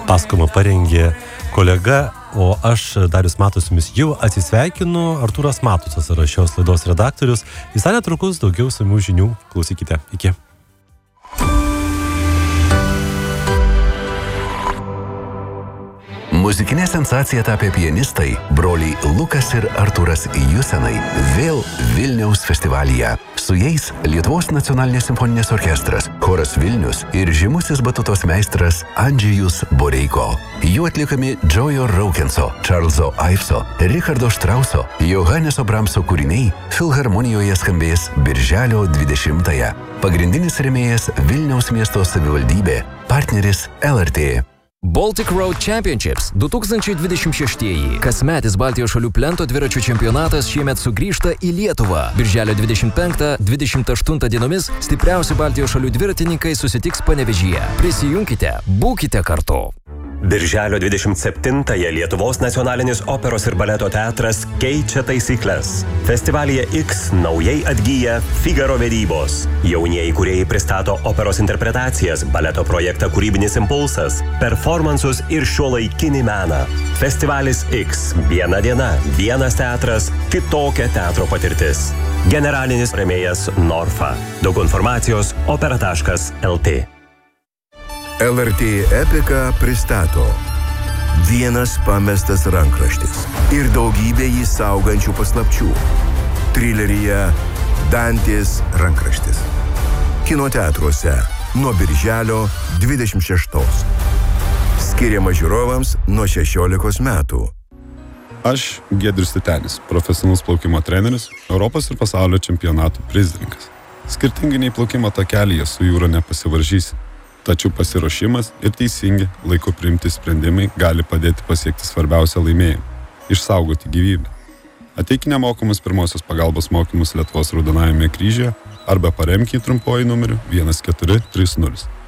Pasakojimą parengė kolega, o aš, Darius Matus, jumis jau atsisveikinu. Artūras Matusas yra šios laidos redaktorius. Visai netrukus daugiau samių žinių. Klausykite. Iki. Muzikinė sensacija tapę pianistai, broliai Lukas ir Artūras Jusenai, vėl Vilniaus festivalyje. Su jais Lietuvos nacionalinės simfoninės orkestras, choras Vilnius ir žymusis batutos meistras Andžejus Boreiko. Jų atlikami Džojo Raukenso, Čarlzo Aifso, Richardo Štrauso, Johaneso Bramso kūriniai Filharmonijoje skambės birželio 20-ąją. Pagrindinis rėmėjas Vilniaus miesto savivaldybė, partneris LRT. Baltic Road Championships 2026. Kasmetis Baltijos šalių plento dviračių čempionatas šiemet sugrįžta į Lietuvą. Birželio 25-28 dienomis stipriausi Baltijos šalių dviratininkai susitiks Panevėžyje. Prisijunkite, būkite kartu. Birželio 27-ąją Lietuvos nacionalinis operos ir baleto teatras keičia taisyklės. Festivalyje X naujai atgyja Figaro vedybos. Jaunieji kūrėjai pristato operos interpretacijas, baleto projektą Kūrybinis impulsas, performansus ir šiuolaikinį meną. Festivalis X. Viena diena, vienas teatras, kitokia teatro patirtis. Generalinis rėmėjas Norfa. Daug informacijos opera.lt. LRT Epika pristato Vienas pamestas rankraštis ir daugybė jį saugančių paslapčių. Trileryje Dantės rankraštis. Kinoteatruose nuo birželio 26. Skiriama žiūrovams nuo 16 metų. Aš Giedrius Titenis, profesionalus plaukimo treneris, Europos ir pasaulio čempionatų prizininkas. Skirtingai nei plaukimo takelyje su jūra nepasivaržysi. Tačiau pasiruošimas ir teisingi laiko priimti sprendimai gali padėti pasiekti svarbiausią laimėjimą – išsaugoti gyvybę. Ateik nemokamus pirmosios pagalbos mokymus Lietuvos Raudonajame kryžiuje arba paremk jį trumpuoju numeriu 1430.